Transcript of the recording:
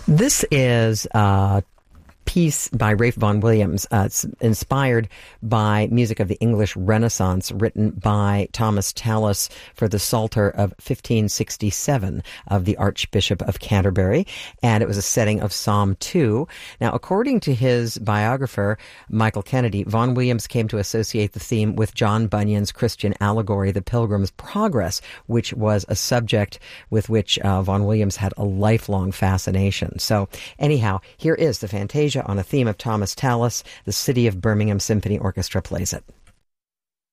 This is a piece by Ralph Vaughan Williams. It's inspired by music of the English Renaissance, written by Thomas Tallis for the Psalter of 1567 of the Archbishop of Canterbury, and it was a setting of Psalm 2. Now, according to his biographer, Michael Kennedy, Vaughan Williams came to associate the theme with John Bunyan's Christian allegory, The Pilgrim's Progress, which was a subject with which Vaughan Williams had a lifelong fascination. So, anyhow, here is the Fantasia on a theme of Thomas Tallis. The City of Birmingham Symphony Orchestra plays it.